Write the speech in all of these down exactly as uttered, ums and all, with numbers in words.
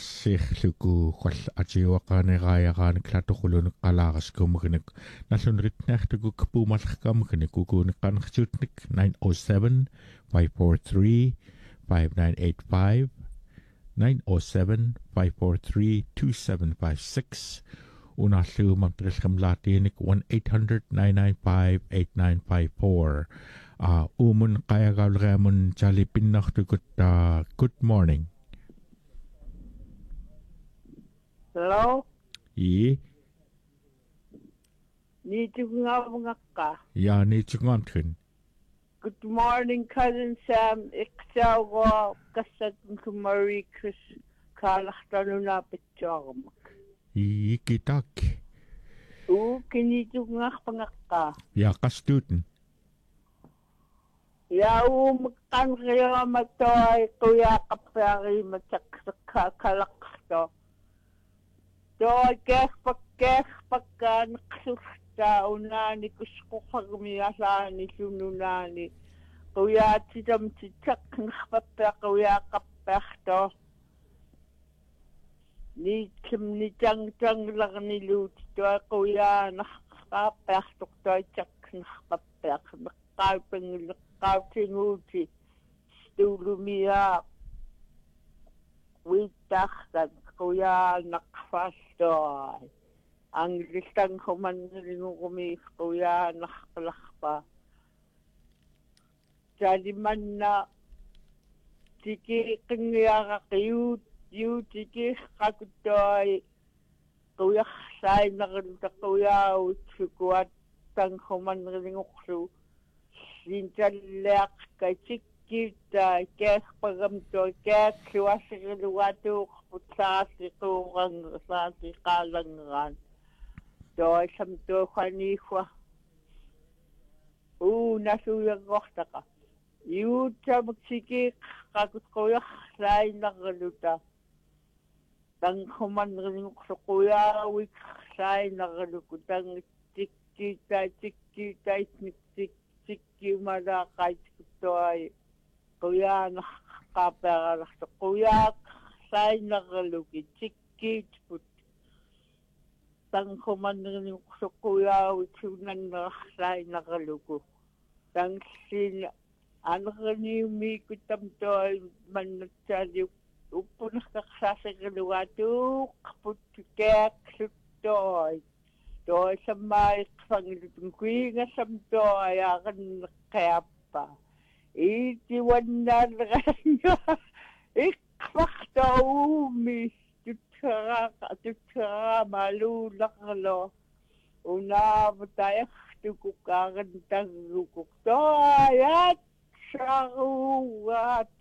qassiirluku qall atiuaqaaneraayaqaanik latoqulunik qalaariskumagnik nallunritnaartukuk puumallerkamagnik ukuuniqqanertuutnik nine oh seven, five four three, five nine eight five nine oh seven, five four three, two seven five six unaalluumartrillamlaatiinik one eight hundred, nine nine five, eight nine five four uh, umun qayagaalreamun talipinnartukut uh, good morning. Hello? Yi? Niitungavngakka. Ja, niitungantun. Good morning, cousin Sam. Iqsaugo qassatun Marie Chris kaalahtanuna pitsuarmak. Yi kitak. U kinitungavngakka. Ja, qastuten. Ja u maqanriamatoi quyaqappaarimatakka kalaqto. Toi kerpak kerpakkaan qsurta unaani kusquqarmialaani sununani quyaatitam titsaqnarpappa quyaqapparto niitlum nitang tanglarniluut toi quyaanarqaappartoq toi tsaqnarpappeq meqqaupengleqqautinguuti stuulumia wiittaartat quyaanaqfaaltoi anglistang humanrilingurumi quyaanarqalarpa talimanna tikiqingiaraqiut yuutikiqqakuttoi quyarsaineriluta quyaauut sukuat tang humanrilingurlu sintalleaqkatik kita kerpagam to kerkluasiriluatuuq putsaasiquurang saasiqaalangeraan toisam toqaniihua uu nasuuyagortaqa yuutsamuksikiiq qakutquyarsaainarluta tanghumanrilinguqlu quyaawik saainarluku tang tikkiita tikkiitaitnik tik tikkiumalaaqaitkuttuai quyaanarqaapeeralartu quyaaq sainarluki tikkiitput tanghumanrilinguqlu quyaawik sunnannerarsainarluku tangsiin anerniumiikutamtuai mannatsaliuk uppunerqarsaaserilugaatuuq puttukeaqsuttuai toi samaiqfanglutun kuingasamtua yaaqanneqqiappa iitiwannaalleranna iqqfartauumi tuteraqa tuteraamaluulerlo unaavutayartukuk aarantarrukuk toayat saruugaat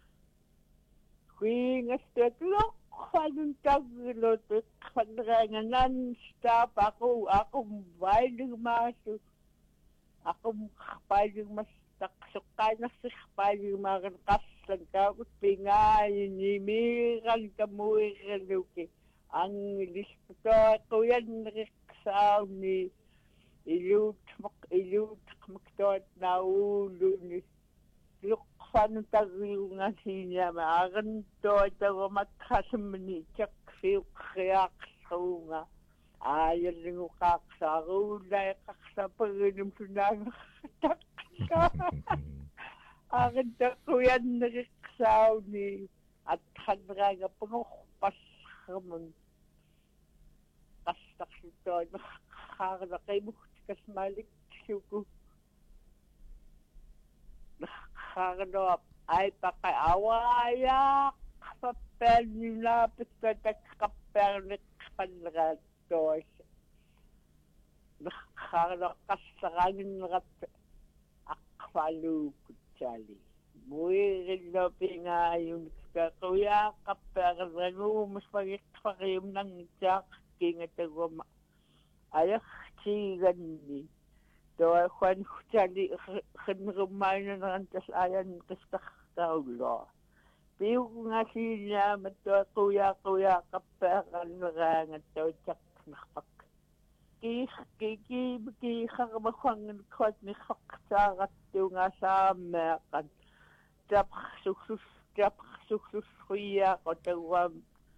kuingastuatloq Falun taglut khandranganan stop ako ako bailmasu ako bailmas taksukay na sa bailmagan kasang kaput pingay nimiran kamuiran luki ang listo ko yan riksaw ni ilut mak ilut maktot na ulo ni luk Falun taglungan siya maagan to ito matkasamani tsak siyo kayaksaunga ayal rin ko kaksarulay kaksapaginim sunang taksa agan to kuyan nariksaw ni at handraga pangukpas kaman kastak sito nakakara kay muktikas malik siyuko Harap ay pakaawayak kapel nila pagkatak kapel panratos harap kasarangin rat akwalu kutsali muirin na pinga yung kakuya kapel rangu mas pagkakayum ng jak kingatagwa ayak sigan ni Doa Juan Chali Henrumaino nantas ayan kastakaulo. Piu nga siya mato kuya kuya kaperan nga to chak nakpak. Ki ki ki ki harmakwang kwat ni haksarat to nga sa mekan. Tap suksus tap suksus kuya ko tawam